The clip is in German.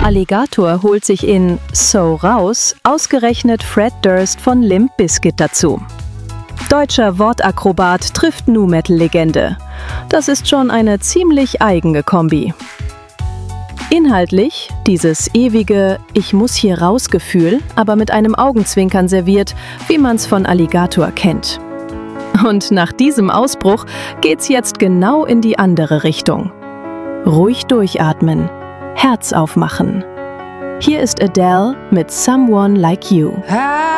Alligator holt sich in So raus ausgerechnet Fred Durst von Limp Bizkit dazu. Deutscher Wortakrobat trifft Nu-Metal-Legende. Das ist schon eine ziemlich eigene Kombi. Inhaltlich dieses ewige Ich-muss-hier-raus-Gefühl, aber mit einem Augenzwinkern serviert, wie man's von Alligator kennt. Und nach diesem Ausbruch geht's jetzt genau in die andere Richtung. Ruhig durchatmen, Herz aufmachen. Hier ist Adele mit Someone Like You.